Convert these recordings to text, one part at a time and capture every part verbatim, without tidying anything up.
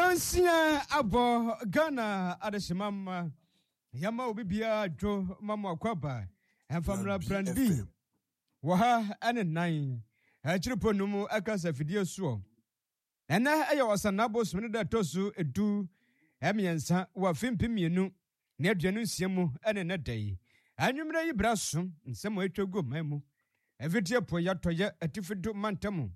Nansia abo Ghana adeshimam yama obibia jo mama kwaba enfamra brand B waha ane nine achiripo numu akasa fidie suo ena eya wasanabo smene tosu edu emiensa wa fimpimienu ne aduanu nsiemu ene ne dai anwumre yi braso nsemo etwago mamu evitie po yatoye atifido mantemu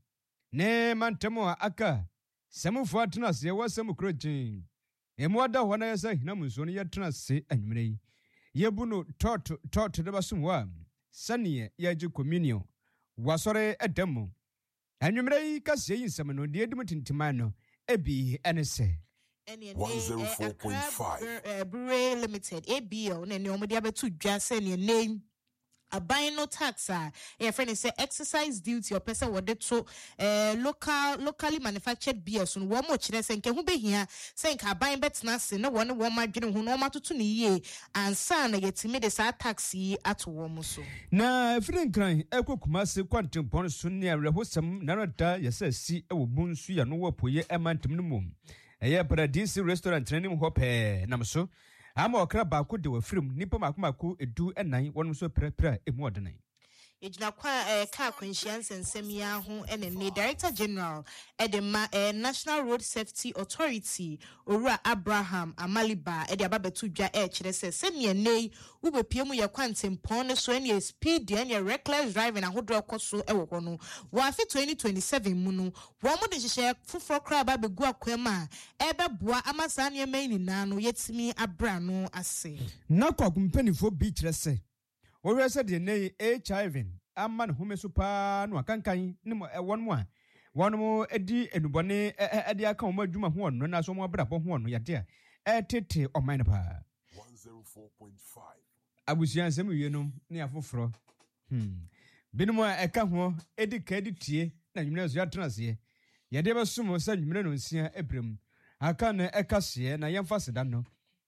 ne mantemu aka Samu atena se wasam krojin emwada hona yesa hina munso ne yetena se anwumre yebu no tot tot de basumwa sanie yaji communion wasore edemu anwumre kase yinsam no de edum tintimano ebi enese one oh four point five Brewery Limited A B L ne ne omode abetu dwa se ne name Abayin no tax ah your friend say exercise duty or person what they to uh, local locally manufactured beer so one more chine say nke hu be hia say nka abayin betna se no one one madwene hu no matoto ne yie ansa na yetime de sa taxi ato wo mo so na friend kran ekokuma se kwantempon so ne awrehosam narada yesa si ewo bunsu ya no wopoye emantem no mum eye paradise restaurant ne ho pe namso Ama okra baako de wafrim nipa makomako edu enan wonu so prepra emu odenan Ejina kwa eh, ka kwenhyianse nsem ya ho ene ne Director General edema eh, National Road Safety Authority Owura Abraham Amaliba ede ababetu dwa e kire se semie nei ubepiem ye kwantempon ne so ene speed ene reckless driving ahodro koso e wo hono wa afi twenty twenty-seven mu no wo mo de hihye foforo kra ba begu akwama e beboa amasa ne mani na no yetimi abra no ase na kwakumpanifo bi kire se Owura said the name H I V amman home super no akankan ni mo ewon mo a won mo edi enubone edi aka mo adwuma ho no na so mo brabo ho no yade a etete oman pa one oh four point five abusian sem wienum ne afoforo hmm binum a eka ho edi ka edi tie na nwumre so yatena se yade besumo sa nwumre no nsia ebrem aka na eka se na yemfa seda no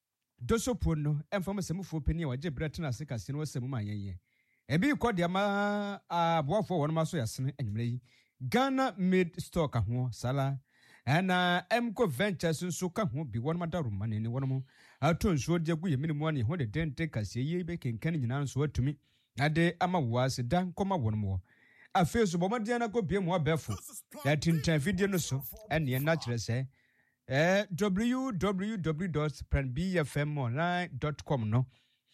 Dosopo no emfam semufo pani waje bretena se kase no wasemu manyenye ebi kwode ma aboafo won ma so yasene anwumre yi Ghana made stock ho sala ana emco ventures nso ka ho bi won madaruma ne ne won mo atonso de gu yeminimu ane ho de dente kase yi be kenkan nyina nso atumi ade ama wase dan koma won mo afeso bomadian na ko bie mo abefo ya tintan video no so ene na kire se Eh, w w w dot plan b f m online dot com no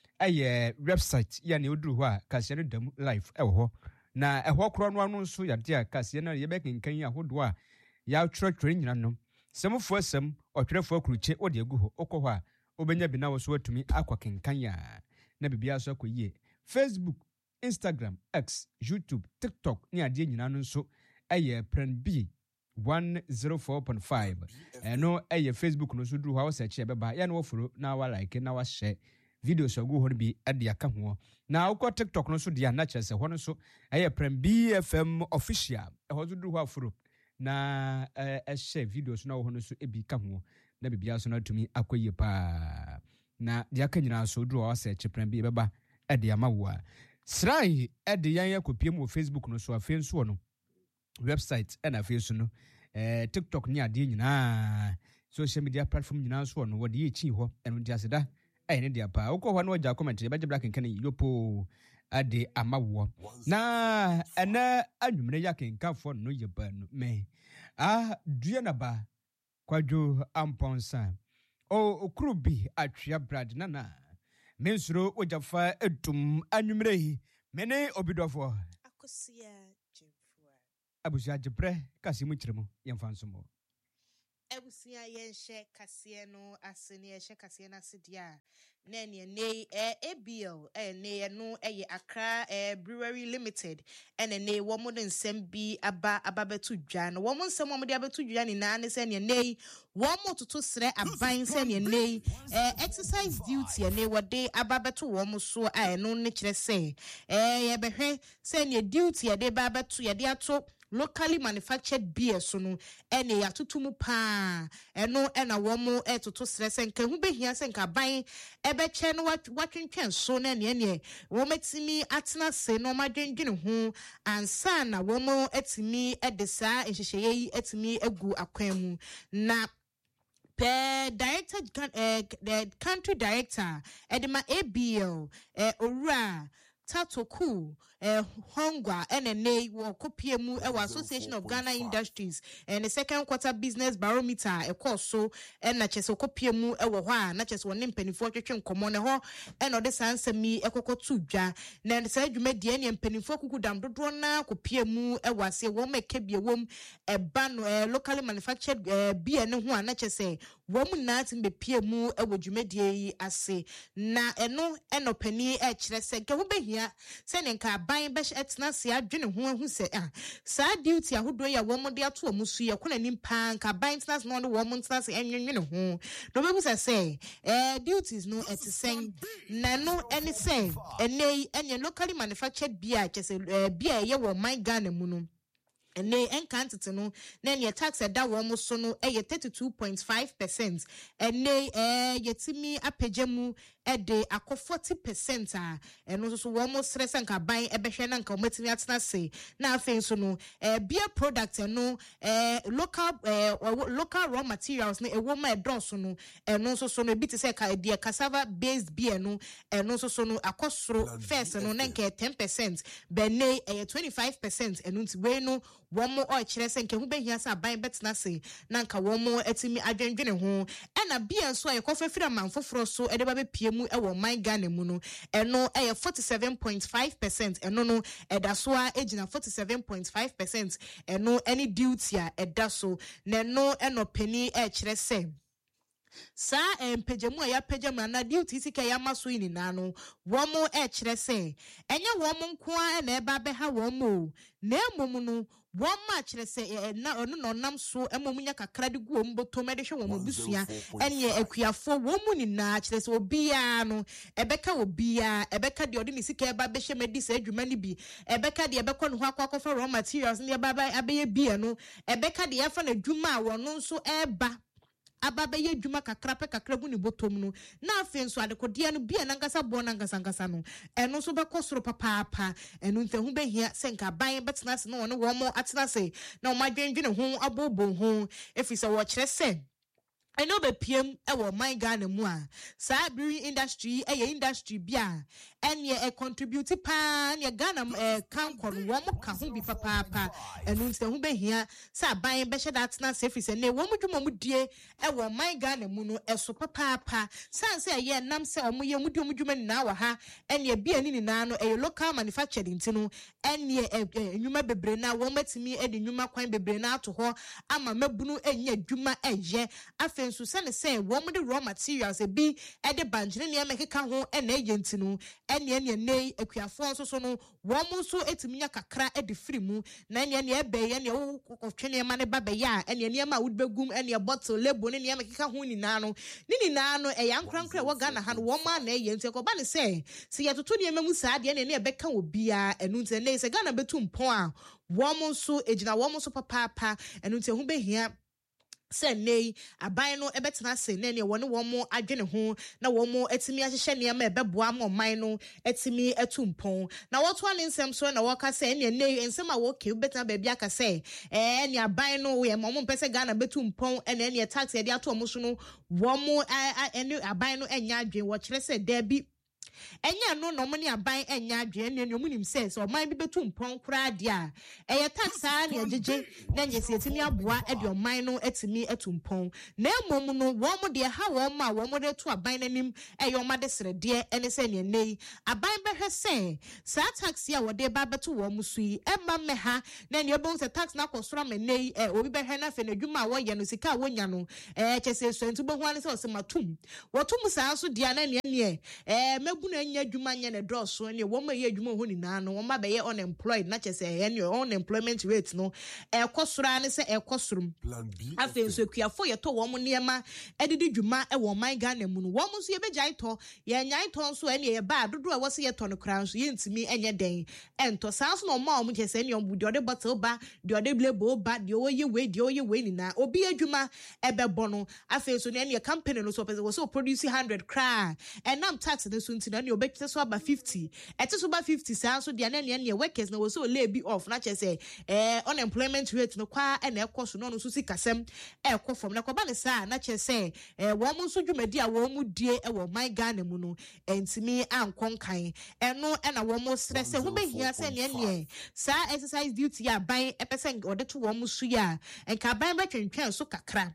aye website ya ne oduru ho a kase dam live e ho na e ho kro no anu so ya de a kase na ye be kenkan ya hodo a ya trotro nyina no semfo asem otwerefo akuruche ode agu ho okọ ho a obenya bi na wo so atumi akwa kenkan ya na bibia so akoyie Facebook, Instagram, X, YouTube, TikTok ni ade nyina no so aye plan B one oh four point five eno eye Facebook no so duru ha wo search e beba ya na wo follow na wa like na wa share videos agu ho bi ade aka ho na wo TikTok no so dia na chese ho no so eye Prem B F M official e ho so duru ha follow na e share videos na wo ho no so e bi ka ho na bibia so na tumi akoye pa na dia ka nyina so duru ha search Prem B beba ade ama wo a srai ade yan yakopiem wo Facebook no so afen so no website and a face no eh TikTok ni ade nyina social media platform nyina so no wode echi ho eno dia seda eh ne dia pa ukọ ho no ja comment e ba black nkan yopo ade amawo na ena anwumre ya kenkan fo no yeba no me ah dua na ba kwadwo amponsa o okrubi atwea brad na na mensuro ojafa etum anwumre mene obidofo akosia Abusia jebre kasi mu kiremu yemfanso mo Ebusia yenhye kase no asene yenhye kase na sedia na ne ne A B L eh ne no eh Accra eh Brewery Limited ene ne wo mo de nsem bi aba ababetu dwa no wo mo nsem wo mo de abetu dwa ni na ne se ne ne wo mo toto sre aban se ne ne eh exercise duty ne wo de ababetu wo mo so a no ne kire se eh ye behwe se ne duty ye de ababetu ye de ato locally manufactured beer so no ene ya tutumu pa eno ena womo etoto stress nka hu behia se nka ban ebe che no watwentwen so na ne ne wo metimi atena se no madwendwene hu ansa na womo etimi edesa enhyehyeye yi etimi egu akwan mu na per director uh, the country director edema A B L uh, Ora Tatoku eh Hongwa N N A wo kopie mu e Association of Ghana Industries and the second quarter business barometer e course so e na chese kopie mu e wo ho a na chese woni mpanifo twetwe nkomo ne ho e no de sansami e kokotu dwa na se adwuma die ne mpanifo kukudam dodo na kopie mu e wase wo meke bie wom e ba no e locally manufactured eh, bie ne ho a na chese wo mu na tin be pie mu e wo dwumadie yi ase na eno eno pani e kire se nke ho behia se ne nka ban be etna se adwene ho ahu se ah sa duty ahodo ya wo mo de ato omusu ye kona nimpa nka ban tnas no wo mo tnas enwenwene ho no be busa se eh duties no etisen na no ene se ene ene locally manufactured beer chese beer ye wo my Ghana mu no ene enkantete no na ne tax eda wo mo so no e thirty-two point five percent ene eh yetimi apagyamu ede akọ forty percent a eno so so wo mo stress nka ban ebehwe na nka omatimi atena se na afen so no eh beer product no eh local eh local raw materials no e wo ma edonso no eno so so no bi te se ka de cassava based beer no eno so so no akosoro first no na nka ten percent bene eh twenty-five percent eno nti we no wo mo o kire se nka hu behia sa ban betena se na nka wo mo atimi adwendwene ho ena beer so ye kofafira manfoforo so ede ba be pie mu ewo my Ghana mu no eno eye forty-seven point five percent eno no edasoa ejina forty-seven point five percent eno any duty a edaso na no eno penny e kire se sa empejemu ya pejemu na duty sika ya maso ini na no wo mo e kire se enye wo mo nko a na eba be ha wo mo na emom no won ma kire se na onu no nam so emom nya kakra de guo mboto me de hwe won busua enye akuafo won mu ni na kire se obia no ebeka obia ebeka de odi ni sika eba be hwe medi se adwuma ni bi ebeka de ebekọ no ho akwakofa raw materials ni eba ba abeye bia no ebeka de yafa na adwuma a won nso eba ababa ye dwuma kakra pe kakra gu ni botom no na afen so adekode no bia na ngasa bo na ngasa ngasa no eno so be kosoro papa papa eno ntehu be hia se nka ban betena se no won wo mo atena se na o madwendwene ho abobo ho efisa wo kire se I know be P M ewo my Ghana mu a sa brewing industry e ye industry bia enye e contribute pa ne Ghana e kan kon wo mo ka ho bi papa papa enu nse ho behia sa ban be hye dat na safe se ne wo mo dwuma mu die ewo my Ghana mu no eso papa papa san se ye nam se o mo ye mu dwuma mu dwuma ni na wa ha enye bia ni ni na no e local manufactured ntino enye enwuma bebre na wo matimi e de nwuma kwan bebre na ato ho ama mabunu enye dwuma eye afe nso sane say wo mo de raw materials e bi e de banjine ne amekeka ho e na agent no ene ene nei akuafo nso so no wo mo so etiminya kakra e de free mu na ene ene e be ye ne wo kotwene ma ne baba ya ene ene ma wo begum ene bottle label ne ne amekeka ho ni na no ni ni na no e ya nkrankra wo Ghana ha no wo ma na ye nti ko ba ne say se ye toto ne mamu saa de ne ne e beka obia enu nti ne se Ghana betu mpon a wo mo so ejina wo mo so papa papa enu nti hu behia se nei aban no ebetena se ne ne wone wo mo adwene ho na wo mo etimi ahyehye ne ma ebeboa ma oman no etimi etumpon na woto ane nsem so na wo ka se ne nei nsem a wo ke betena ba bia ka se eh ne aban no we mo mo pese Ghana betumpon ene ne tax e de ato mo so no wo mo ene aban no enya adwen wo kire se da bi enya no no moni aban enya adwe ne ne omunim se so man bi betu mpon kura de a eye taxa ne agege na nyesi etimi aboa e de oman no etimi etumpon na emom no wo mo de ha wo ma wo mo de to aban nanim eye o ma de srede ene se ne nei aban behwe se sa taxi a wo de ba betu wo mo sui e ma me ha na ne obon se tax na kosoro me nei e obi behwe na fe na dwuma wo ye no sika wo nya no e chese so ntu bohu ane se o se matum wo tum sa so dia na ne ne e magu na nya dwuma nya ne drosso ne wo ma ye dwuma ho ni na no wo ma be ye unemployed na chese ye ne unemployment rate no e kosoro ane se e kosoro afen so kuafo ye to wo mo niema edidi dwuma e wo man Ghana mu no wo mo so ye begyan to ye nyan to so ene ye ba dodo a wo se ye to no kran so ye ntimi enye den ento san so no ma mo chese ne ombu de ode bottle ba de ode blebo ba de o ye we de o ye we ni na obi adwuma e be bo no afen so ne ne company no so pese wo so produce one hundred kra and nam tax ne so ntimi forty na ne obekite so aba fifty ete so ba fifty saa so dia na ne ne workers na wo so lay be off na che say eh unemployment rate no kwa e na ekoso no no so sikasem e kɔ from na kɔ ba ne saa na che say eh wo mo so dwumadi a wo mu die e wo man Ghana mu no entimi ankɔ nkan eno e na wo mo stress ho behia say ne ne saa exercise duty ya ban e pese ode to wo mo so ya enka ban ba twentwen so kakra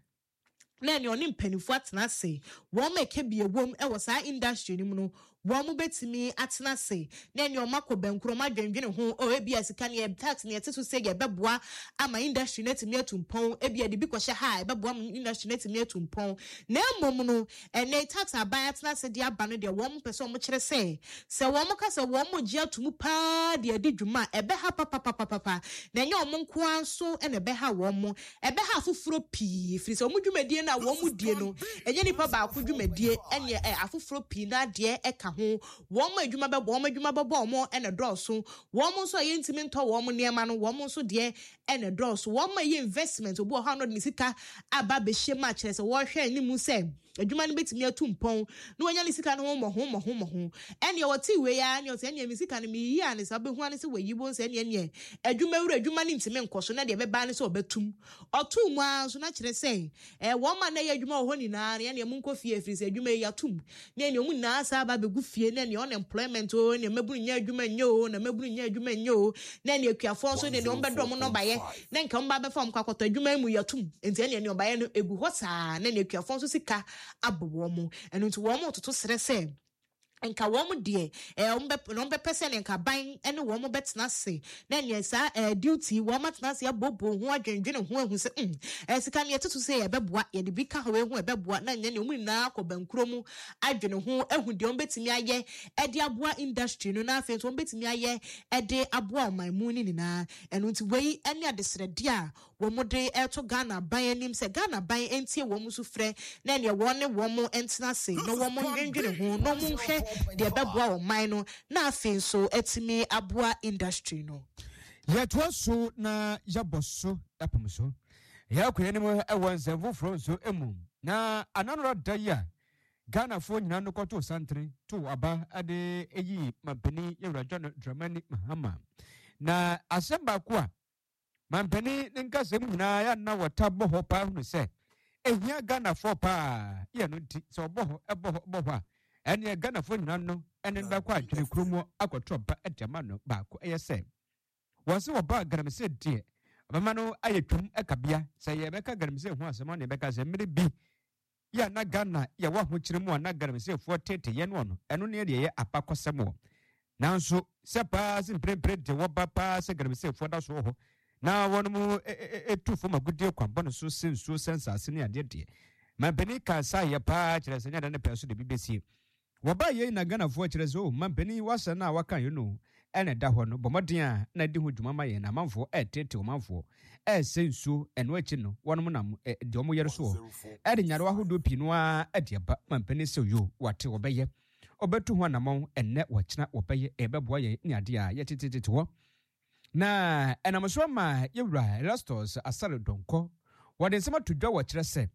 na ne oni mpanifo atena se wo ma ekebie wom e wo saa industry ni mu no wo mu betimi atena se na ne o makɔ bankuro ma dwendwene ho o ebia sika ne tax ne eteso se ye beboa ama industry na timi atumpɔn ebia de bi kɔhye ha e beboa industry na timi atumpɔn na emom no ene tax aban atena se de aba no de wo mu pese o mu kyerɛ se se wo mu ka se wo mu gye atumu pa de adi dwuma ebe ha papa papa papa na nye o mu nko anso ene be ha wo mu ebe ha afoforo pii firi se o mu dwumadie na wo mu die no enye nipa ba akɔ dwumadie ene afoforo pii na de eka ho wo mu adwuma be wo mu adwuma be bo mo ene dɔɔso wo mu so ye ntimi ntɔ wo mu niema no wo mu so de ene dɔɔso wo mu ye investment obu ha no de sika aba be hye ma kyerɛ se wo hwɛ ni mu se adwuma no betimi atumpɔn no wanya ni sika no ho mo ho mo ho mo ho ene wo ti we ya ne o se ene mi sika no mi yi ane sa be hu ane se we yi bo se ene ene adwuma wura adwuma ni ntimi nkɔ so na de be ba ne se obetum otum a so na kyerɛ se eh wo ma na ye adwuma ho ni na ene mu nkɔ fie firi se adwuma yi atum na ene mu na sa ba be gu fie na ene unemployment o ene maburu nya adwuma nya o na maburu nya adwuma nya o na ene akuafo so ne ne ombe dom no baye na nka mba be fam kwakɔtɔ adwuma mu yatum enti ene ene obaye no egu hɔ saa na ene akuafo so sika abowo mu enu nti wo mu toto sere se enka wo mu de eh ombe ombe pese ne nka ban ene wo mu betena se na ne sa eh duty wo ma tena se abobo ho adwendwene ho ahu se mm eh sika ne etutu se ye beboa ye de bi ka ho ehu ebeboa na nye ne omu na akɔbankuro mu adwene ho ahu de ombetimi aye e de aboa industry no na afi so ombetimi aye e de aboa oman mu ni na enu nti wei ene adesrede a wo mu de eto Ghana ban anim se Ghana ban entie wo mu so frɛ na ne wo ne wo mu entena se no wo mu ndwendwene ho no mu hwɛ de beboa o man no na afin so etimi aboa industry no yɛtoa so na yɛbɔ apam so yɛakɔyɛ ne mu ɛwɔ nsɛmfo foro so emu na ananora da ya Ghana fo nyina no kɔto santre to aba ade eyi mampani yɛwura John Dramani Mahama na asɛm baako a mampani ne nkasɛm nyinaa ya na wɔta bɔ hɔ paa hunu sɛ ehia Ghana fo paa yɛ no nti sɛ ɔbɔ hɔ ɛbɔ hɔ bɔ hɔ a ene Ghana fo nyina no ene nda kwa adwene kromo akɔtɔ ba adama no baako ɛyɛ sɛ wɔse wɔba garamse die bama no ayetwum ɛkabea sɛ yɛbɛka garamse ho asɛm ne bɛka sɛ mmere bi ya na Ghana ya wa ho kyerɛ mu na garamse fo tete yɛ no no ɛno ne yɛ apakɔsɛm wɔ nanso sɛ paa se mprempre de wɔba paa sɛ garamse fo da so hɔ na wɔn mu etu fo magudie kwambɔ no so sensuo sensase ne ade de mampani ka sa yɛ paa kyerɛ sɛ nyɛ ne pɛ so de bibesie waba ye na Ghana fo kyerɛ so mampani wasa na waka yo no ene da hɔ no bɔmɔden a na di ho dwuma ma ye na manfo etete o manfo e sensuo eno achi no wɔnom nam de ɔmo yɛre so e de nyare wahodo pi no a e de ba mampani se yo wate obɛyɛ obetu ho anamon enne wɔkyena wɔbɛyɛ ebɛboa ye ne ade a yɛtetetete hɔ na enamso ma yewura Erastus Asare Donko wɔde nsɛm to dwa wɔkyerɛ sɛ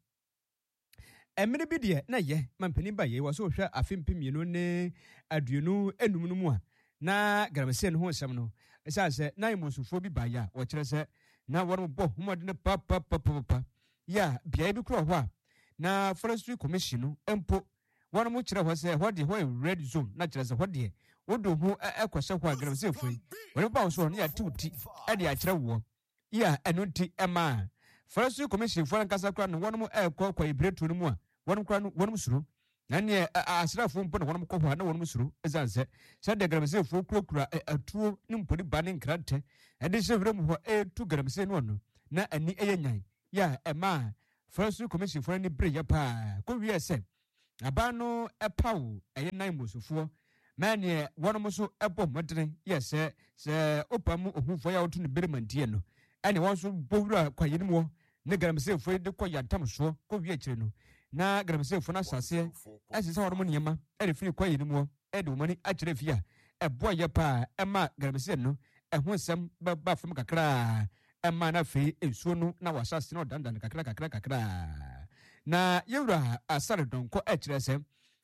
emire bi de na ye mampani ba ye wo so hwɛ afempe mienu ne aduonu enum no mu a na garamse no ho nsɛm no ɛsa sɛ na imonsufo bi ba ya wo kyerɛ sɛ na wɔn bɔ humɔde ne pa pa pa pa ya bia bi kro hɔ a na forestry commission no empo wɔn mo kyerɛ hɔ sɛ hɔ de hɔ red zone na kyerɛ sɛ hɔ de wodo ho ɛkɔsɛ hɔ garamse fo wɔn ba so no ya tiwti ɛde akyerɛ wo ya ɛno nti ɛma forestry commission fo nkasa kra no wɔn mo ɛkɔ kɔ ibretu no mu a wɔn kra no wɔn suro na ne asrafo mpo na wɔn kɔ hɔ na wɔn suro ɛzanse sɛ de garamse fo kurokura atuo ne mpori ba ne nkrante ɛde hyɛvre mu hɔ ɛtu garamse no no na ani ɛyɛ nyan ya ɛma forestry commission fo ne bre ya pa ko wie sɛ aba no ɛpawo ɛyɛ nan mosofo mane wɔn mo so ɛbɔ modene yɛ sɛ sɛ opamu ohufo ya wotu ne beremantie no ɛne wɔn so bowura kwayene mu ne garamse fo de kɔ yantam so ko wie kyire no na garamse fo na sase ɛsɛ sɛ wɔn mo niema ɛde firi kwayene mu ɛde wɔn ani akyerɛ fia ɛboa yɛ pa ɛma garamse no ɛho nsɛm ba fam kakra ɛma na fei ensuo no na wasase no dandan kakra kakra kakra na yewura Asare Donko ɛkyerɛ sɛ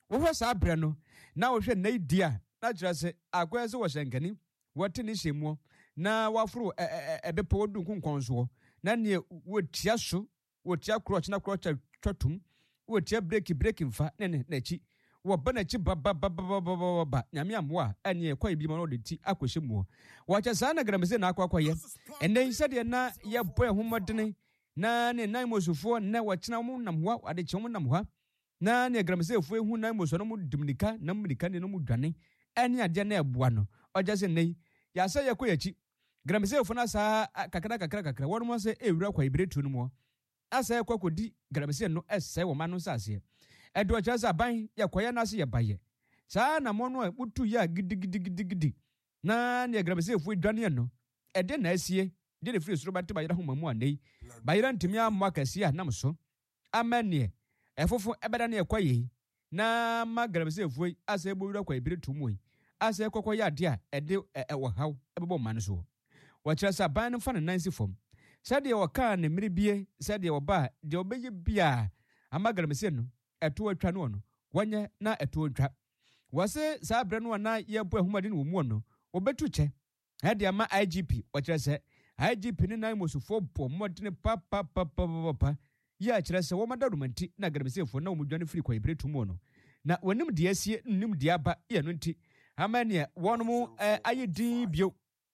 wo hwe sa abre no na wo hwe na idia na kira se akoya se wo hyenkani wote ne hyemu na waforo ebepo odu nkonkonso na ne wo tia so wo tia crotch na crotch twatum wo tia break break mfa ne ne na chi wo ba na chi ba ba ba ba ba nyame amoa anye kwa bi ma no de ti akohye mu wo cha sa na gramse na akwa akwaye enen sede na ye boy homodene na ne nan mosufo na wo chena mu namwa ade che mu namwa na ne gramse fu ehu nan moso no mu dimnika na mudika ne no mu dwane ene ade na eboa no oja se nei ya sa ye koyachi gramse fu na sa kakra kakra kakra won mo se ewura kwa ibretu no mo asa ye kwakodi gramse no ese wo ma no sase edo cha sa ban ye koya na se ye baye sa na mo no butu ya gidigidigidi na ne gramse fu dwane no ede na asie de ne free suro bate bayira ho mamu anei bayira ntimi amwa kase a nam so amane efofo ebeda na ekwaye na magramse fu asa ebowura kwa ibretu mu asa ekokọ ya de a ede ewo haw ebebo man so wachira sa ban no fa na nansi fom sade wo ka ne miribie sade wo ba de obeye bia amagramse no eto atwa no no wanye na eto ntwa wase sa abre no na ye bo ahumade no mu no obetu che ade ama I G P wachira se I G P ne nan mosufo bo modene pa pa pa pa pa ya kire se wo madarumanti na gramse fo na wo mudwane firi kwa ibretu mu no na wonim de asie nnim de aba ye no nti amane wonmu ayedi bio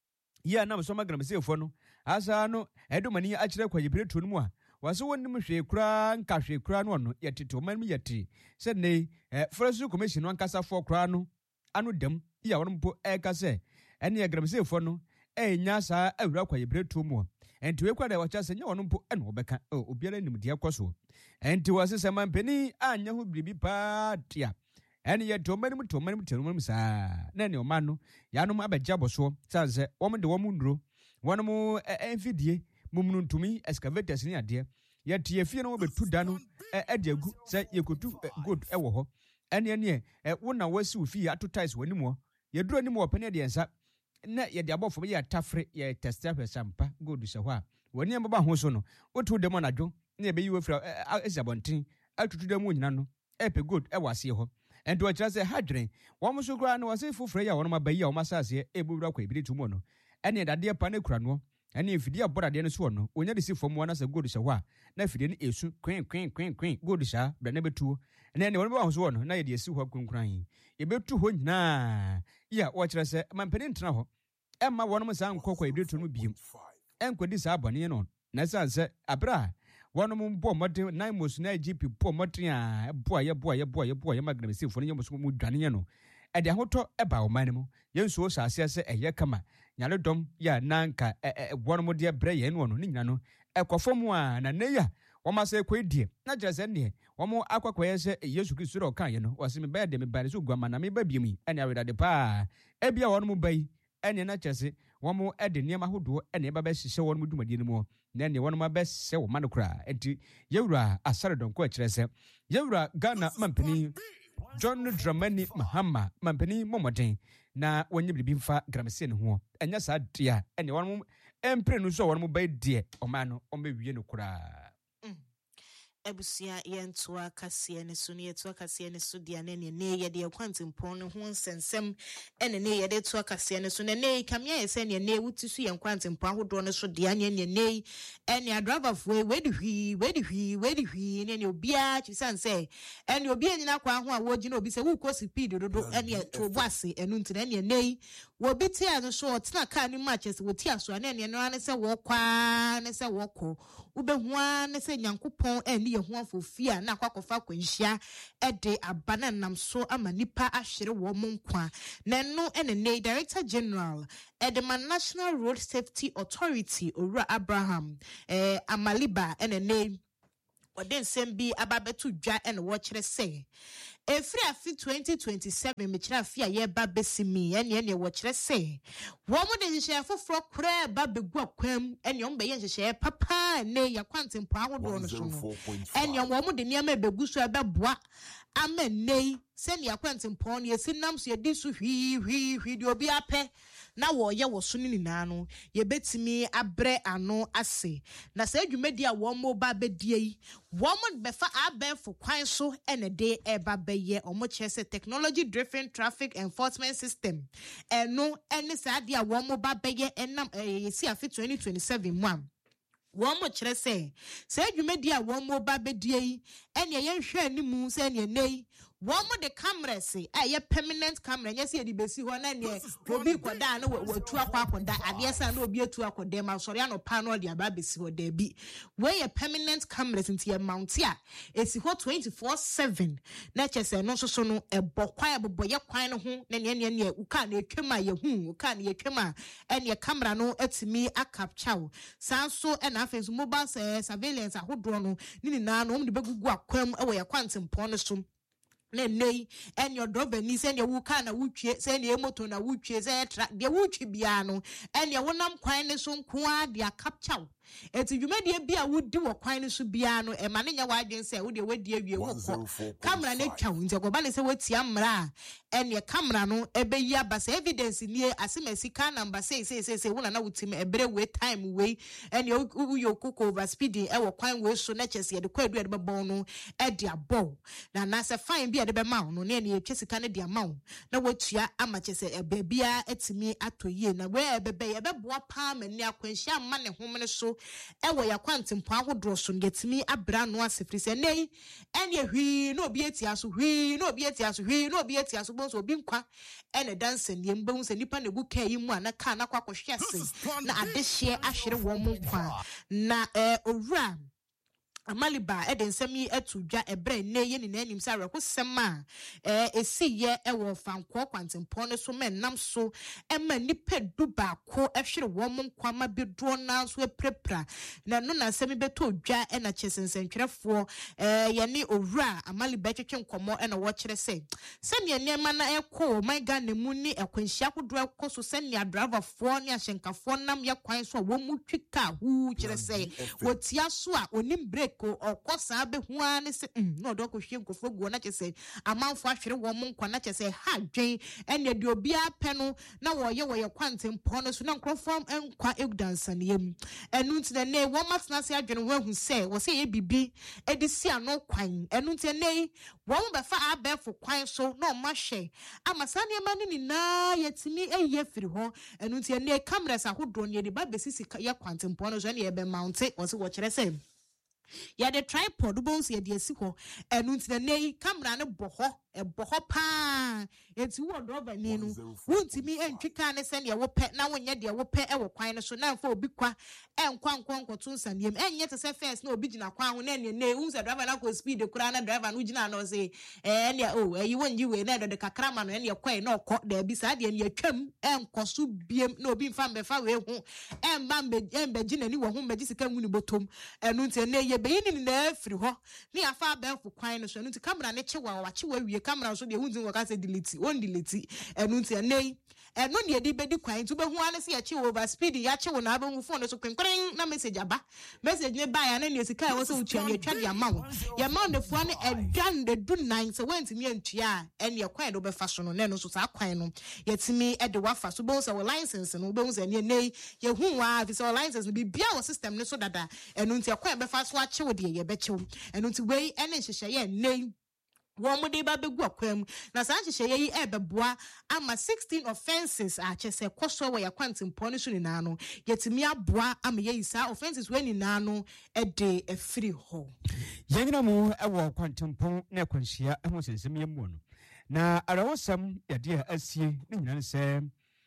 ya na so magramse fo no asa no edumani a kire kwa ibretu no mu a waso wonim hwe kura nka hwe kura no no yetete oman mi yete se nei Forestry Commission no ankasa fo kura no anu dem ya wonmpo eka se ene gramse fo no enya sa awura kwa ibretu mu enti we kwa da wacha se nya wonmpo ene obeka obiara nim de akoso enti wase se mampeni anya ho biribi patia ene ye tomani mu tomani mu tomani sa na ne omano ya no abaja boso sanse wom de wom nduro wonom enfidie mumnu ntumi excavators ni ade ye tie fie no betu da no e de agu se yekotu good e wo ho ene ene e wona wasi ofie atotize wanimo ye duro ni mo opene de ensa na ye de abofo ye atafre ye testafe sampa good se ho a wani mbaba ho so no otu dem na dwo na ye be yiwo fra ezabontin atutu dem nyina no epe good e wase ho ento akira se hadwen wo so kura no wase fufure ya wono mabayi ya wo masase ebowura kwa ibiritu mu no ene dade pa na kura no ene fidi abodade no so no onya de si fom wana se good se ho a na fidi ne esu kwen kwen kwen kwen good sha bra na betu ene ene wono ba ho so no na ye de esi ho kunkuran ye betu ho nyina ya wo akira se mampeni ntena ho emma wono msa nkokwa ibiritu no biem enkodi sa abone no na sanse abra wono mbo mode nine mos na G P po mode a bo aye bo aye bo aye bo aye magramse fo no yemoso mu dwane no e de ahoto e ba o man mu yenso sase se eye kama nyale dom ya nanka wono mode bre ye no no nyina no ekofom a na neya woma se kwedie na jese ne womo akwakoye se Yesu Kristo ro kan ye no wase me ba de me ba so guama na me ba biemi ene aweda de pa e bia wono mu bai ene na chese womo ede niam ahodo ene ba ba hihye wono mu dumadi ne mu na ne wono ma ba se wo man kra enti yewura asare donko akire se yewura Ghana mampani John Dramani Mahama mampani momoden na wonye bibi mfa gramse ne ho enya sa dia ene wono empre no so wono mu bai die omano ombewie no kra ebusia yentoa kase ne so ne yetoa kase ne so dia ne ne ye de kwantimpon ne ho nsensem ene ne ye de toa kase ne so ne ne kamia ye se ne ne wuti so ye kwantimpon ahodo ne so dia ne ne ne ene adriver fo we di hwi we di hwi we di hwi ne ne obia chisan se ene obia nyina kwa ho a wo gina obi se wo ko speed dodo ene to boase enu ntine ne ne wo bi tia no so tena ka ni matches wo tia so ne ne no ane se wo kwa ne se wo ko ubehu ane se nyankopon ene ye ho afofia na akwakofa kwanhia ede abana nam so ama nipa ahwere wo mo nkwa na no ene ne Director General Edema National Road Safety Authority Owura Abraham eh Amaliba ene ne Oden sembi ababetu dwa ene wo kire se efri afi twenty twenty-seven me kire afi aye ba besimi ene ene wo kire se wo mo de hye afoforo kra ba begu akwam ene om be ye hye papa ne ya kwantempo ahodo no so no ene wo mo de niam ebegu so ebeboa ama nei se ne ya kwantempo ne yesinam so ye di so hwi hwi hwi di obi ape na wo ye wo so ni na no ye betimi abre ano ase na sa adwumadi a wo mo ba bedie yi wo mo befa abenfo kwan so ene de eba ye omo chese technology driven traffic enforcement system eno ene sa dia wo mo ba beye enam eh si afi twenty twenty-seven mu am wo mo kire se se adwumadi a wo mo ba bedie yi ene ye hwe animu se ene nei wo mo de camera se eh permanent camera nya se edi besi ho na ne obi koda na watu akwa akoda ade sa na obi atu akoda ma sori ano panel de aba besi ho da bi we ye permanent cameras nti ye mount a esi ho twenty-four seven na chese no so so no ebokwan eboboye kwan no ho na ne ne ne uka na etwema ye hu uka na etwema ene camera no atimi a capture sanso e na afenso mobile surveillance ahodro no ni na no om de begugu akwam e wo ye kwantempon no so na nei en your driver ni se ne wo ka na wutwe se ne moto na wutwe se tra de wutwe bia no en ye wonam kwan ne so nko a de capture eti dwumade bia wodi wo kwan ne so bia no e ma ne nya wadwen se wo de wadi awie wo ko camera ne twa nti ko ba ne se watia mra en ye camera no ebe yi abasa evidence ni asemasi ka number say say say say wona na wutim ebre we time we en ye yo koko over speeding e wo kwan we so na chese ye de kwadu de bebon no e de abo na na se fine bia de be ma no na ye twese ka ne de ma na watua ama chese ebe bia etimi atoye na we ebebe ye beboa pa ma ni akwanhia ma ne hom ne so ewo ya kwantempo ahodro so ngetimi abra no asefri se nei ene hwi na obi etia so hwi na obi etia so hwi na obi etia so bonso obi nkwa ene danse ne mbehu se nipa na gu ka yi mu anaka na kwakwohwe ase na adehye ahwere wo mu nkwa na eh owura Amaliba eden semi etudwa ebre ne ye ni nanim sa rekosema eh esi ye ewo fanko kwantempo ne so menam so ema nipa du ba ko ehwere wo mo nkwama bedro na so eprepra na no na semi beto dwa e na chesensentwerefo eh ye ni owura Amaliba twetwe nkomo e na wo kire se semi enema na ekọ my God na mu ni ekwanhia kodo ekoso semi driver fo ni ahyenkafo nam ye kwan so wo mu twika hu kire se wotia so a onim break ko okosa be huan ne se no do ko hwe nkofo guo na chese amanfo ahwere wo mo nkwa na chese ha dwen ene de obi apɛ no na wo ye wo ye kwantempo no so na nkrofom enkwa egdansaniem enu ntine ne wo matna se adwene wo hu se wo se ye bibi edisi ano kwan enu ntine ne wo mo befa abefo kwan so na o mahwe amasane ma ne na yetimi eye firi ho enu ntine ne cameras ahodro ne de ba besisi ye kwantempo no so ne ye be mount wo se wo kire se ya de tripod bones ya de esi ho enu ntine nei camera ne boho e boho pa enti wo driver ni no wuntimi entwika ne se ne wo pe na wonye de wo pe e wo kwan ne so na mfa obi kwa enkwa nkwa nkwoto nsaniem enye te se first na obi gina kwan ho na ne ne unse driver na ko speed kura na driver no gina na o se eh ne o eh wonyi we na de kakra ma no ne kwai na okọ da bi sa de ne atwam enkoso biem na obi mfa mbefa we ho emba embe gina ni wo ho mbe gisika nguni botom enu ntine ne be ni na afiri ho ni afa abenfo kwan no so enu nti camera ne chewa wa chewa wie camera so de hunzin waka se delete on delete enu nti nei enu ne de bedi kwan tu be hu ane se ya chewa over speed ya chewa na abenhu phone so kwenkwen na message aba message ne ba ya na ne sika wo se utua ne twa de amawo ya ma ne fo ne edan de do nine se wenti mi antua ene ye kwan do be fa so no ne no so sa kwan no yetimi e de wafa so bo se wo license no bo hu se ne nei ye hu wa fi se wo license no bibia wo system ne so dada enu nti kwan be fa so achewo de ye be chewo enu nti wei ene hyehye ye nei wo mo de ba begu akwam na sa hyehye yi e beboa ama sixteen offenses a chese koso wo ya kwantempo ne so ni na no yetimi aboa ama ye isa offenses we ni na no e de efiri ho yanyina mu e wo kwantempo na kwanhia e ho sensem ye mu no na arawosam yade asie ne nyina se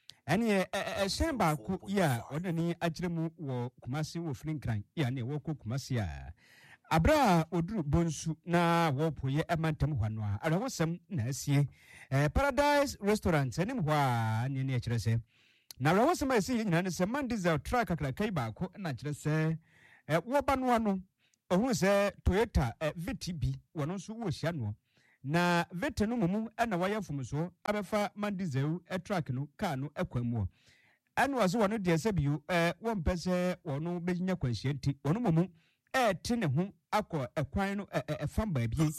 ene e shen ba ko ya odani agyiremu wo Kumasi wo Flinkran ya ne wo ko Kumasi a abra oduru bonsu na wo poye emantam hwano a arawosam na asie eh Paradise Restaurant enim hwa ne ne kire se na arawosam asie nyina ne se man diesel truck akra kai ba ko na kire se eh wo ba no ano ohun se Toyota eh, V T B wono so wo hia no na vete no mumu na waya fumuso abefa mandizeu e truck no car no ekwamu anu aso wono de sebiu eh won pese wono beginya kwanhia nti wono mumu e te ne ho akọ ekwan no e fam ba bie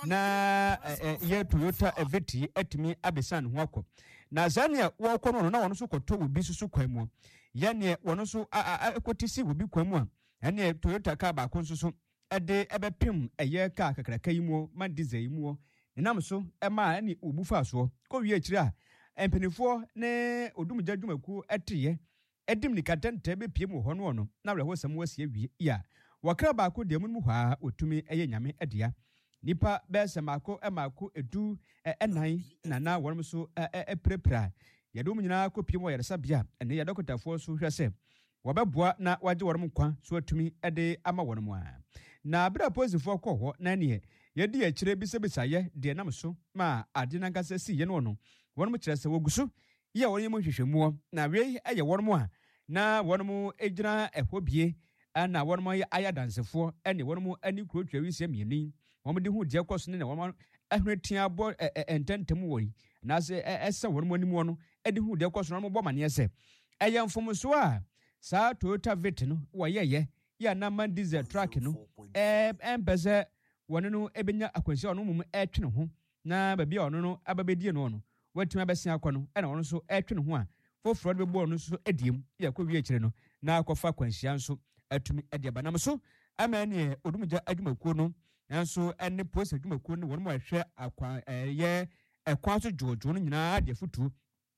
na ye Toyota Veti etimi abesan ho akọ na zania wo kọ no na wono so kọtọ obi susu kwamu ya ne wono so akotisi obi kwamu a ene Toyota car ba ko susu ede ebepim eye car kakraka yimu mandizeu yimu enam so ema ne obufa so ko wie akire a empenifo ne odumgya dwumaku eteye edim nikatente be piem ho no no na wre ho sam wasie wie ya wakra ba ko de mu hwa otumi eye nyame edea nipa be semako emako edu enan na na wonm so eprepra yadom nyina ko piem wo yeresabia ene yadokotafo so hwese wabeboa na waje worm kwa so atumi ede ama wonm a na bra posifo ko ho na ne yedi akire bisebisaye de nam so ma ade na nkasa si ye no no wonm kire se woguso ye wonm hwehwehwemu na we eye wonm a na wonm ejina ehobie na wonm ayadansefo ene wonm ani kurotwa wise mieni wonm de hu de koso ne wonm ahwetia bo ententem wori na se ese wonm ani mu no ede hu de koso no bo mane ese eye mfom so a sa Toyota Vit no wo yeye ya na man diesel truck no eh empese wono no ebenya akwansi ono mum etwene ho na ba bia ono no ababedie no no watumi abesia akọ no ena ono so etwene ho a foforo be bo ono so ediem ya kwa wie akire no na akọfa akwansia nso atumi ede banam so amane odumgya adwumakuo no nanso ene post adwumakuo no wono mo ahwe akwa ye ekwan so jojo no nyina de futu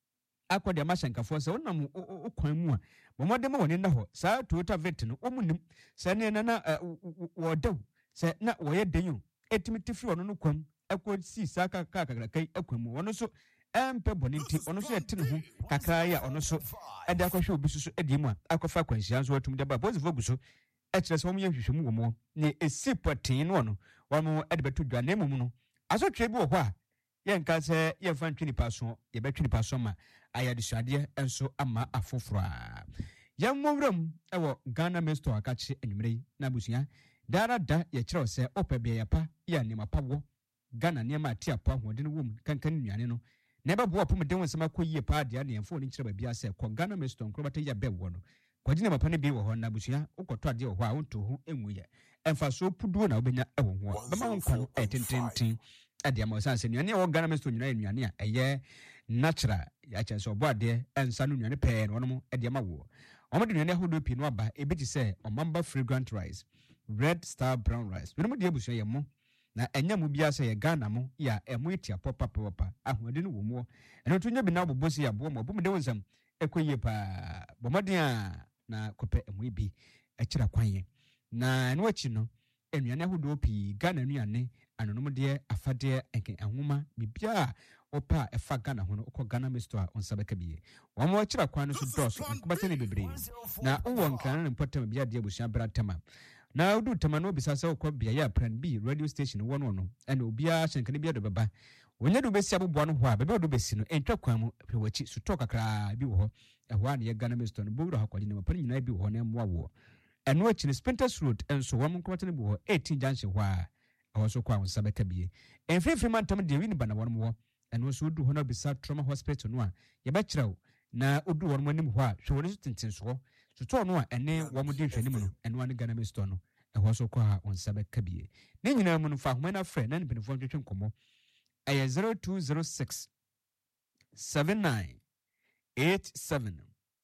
akọde amashankafo se wonam okwan mu a bomode ma woni na ho sa Toyota Vit no omunim se ne na na wodaw se na woye denyo etimi tifi wono no kwam akọ si saka kakakra kai akwan mu wono so empe boninti wono so yete ne ho kakra ya wono so ede akọhwe obi so ede mu a akọfa kwansia so atum de ba bozi foguso ekire se wo ye hwehwemu wo mo ne esi potin no no wo ede beto dwa na emu no aso twe bi wo ho a ye nka se ye fa ntwini paso ye betwini paso ma ayadisuade enso ama afofora ye mwowram ewo Ghana Mesto akachi enwumre na busia dara da ye kire se opabia yapa ya nema pawo Ghana nema atiapo ahode no wom kankan nuane no na ebe bo opom de wonsem akoyie pa de ane enfo ni kire ba bia se ko Ghana Mesto nkrobata ya bewo no kwagine mapa ne bi wo ho na busia ukoto ade wo ho a wonto ho enwuye emfa so puduo na obenya ewo ho bema nkwa no etententen ade ama sanse nuane wo Ghana Mesto nyina nuane a eye natural ya chenso obo ade ensa no nuane pe no no ade ama wo omode nuane hodo pi no aba ebiti se omamba fragrant rice red star brown rice no mo de abuso ye mo na enya mu bia se ye Ghana mo ya emu etia papa papa ahode no wo mo eno to nya bi na obobosi ya bo mo bo de wonsam ekoyie pa bomode a na kope emu bi ekira kwanye na eno achi no enuane hodo pi Ghana nuane anonom de afade enke ahoma bibia opa efa Ghana ho no ko Ghana Mesto a onsabeka biye wo mo akira kwan no so dos nkobate ne bebre na uwo nkran ne potem bia de abusia bratama na udu tama no bisasa okọ bia ya plan B radio station wo no no ene obia hyenkane bia do beba wonya do besi abobo no ho a bebe do besi no entwa kwan mu pe wachi so to kakra bi wo ho ehwa ne Ghana Mesto no bowura hakwaje ne mapani nyina bi wo ho na emwa wo eno achi ne Spinters Road enso wo mo nkobate ne bi wo eighteen junction ho a also kwa nsabeka bie enfrefre mantam de wi ni bana won mo eno so du ho na bisa trauma hospital no a ye ba kirawo na odu won mo nim ho a hwe won so tintin so so to no a ene wo mo de hwanim no eno an Ghana Mesto no e ho so kwa nsabeka bie ne nyina mu no fa homa na frɛ na nbenefo ntwetwe nkomo aye zero two zero six seven nine eight seven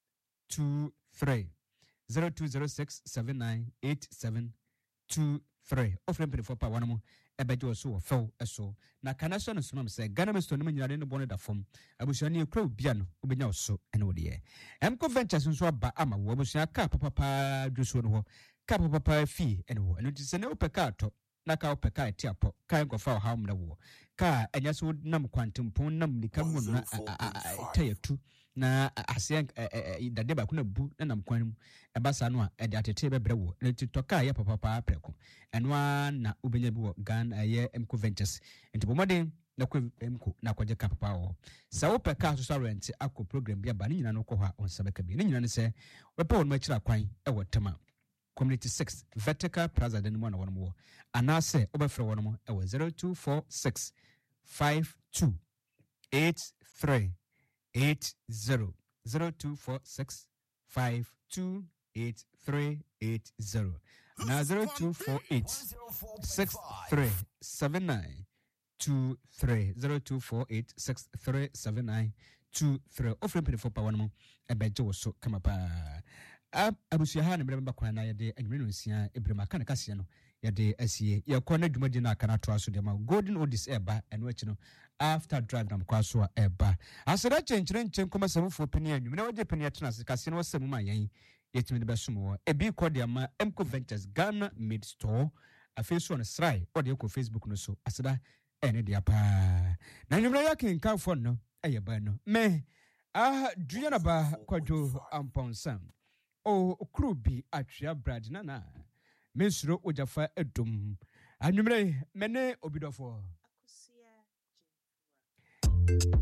two three zero two zero six seven nine eight seven two three ofren before pa wanamo ebejo so wo eso na kana so no so se Ghana Mesto no nyare no bono da fom abusuani ekra bia no obenya oso ene wode emco ventures nso aba ama wo abusuani ka papa pa dwoso no ho ka papa pa fi ene wo eno ti se ne opeka ato na ka opeka etiapo ka ngofa ha mra wo ka enya so nam kwantempon nam likamu na tayatu na asien dade ba kuna bu na nam kwan mu ebasa no a ede atete bebre wo ne titoka ye papa pa preko enwa na obenya bi wo Ghana ye emco ventures enti bomoden na kwa emco na kwaje ka papa wo sa wo peka so rent akọ program bia ba ne nyina no kọ ha onsabeka bi ne nyina ne se wepa won ma kira kwan e wo tema community six vertical plaza den mo na won mo anase obefre won mo e wo zero two four six five two eight three eight zero zero two four six five two eight three eight zero now zero two four eight six three seven nine two three zero two four eight six three seven nine two three offering penny for power no ebejo so kama pa abusia ha ne bremba kwana na yede anwene no sia ebrema kana kase no yɛde asie yɛkɔ na dwumadi no aka no atoa so deɛ ma golden odis ɛba ɛno akyi no after drag nam kwa so a ɛba asɛda kyɛnkyerɛ nkyɛn kɔma sɛmfoɔ pani anwum na wɔgye pani atena ase kase no wɔsɛm ma yɛn yɛtumi de bɛsom wɔ ebi kɔ de ama Mco Ventures Ghana Made Store afei so no srai wɔde kɔ Facebook no so asɛda ɛne de apa na nwumra yɛkin kanfo no ɛyɛ ba no me ah duya ba kwadwo amponsam o kru bi atwea brad na na mesuro ojafa edum anwumre mene obidofo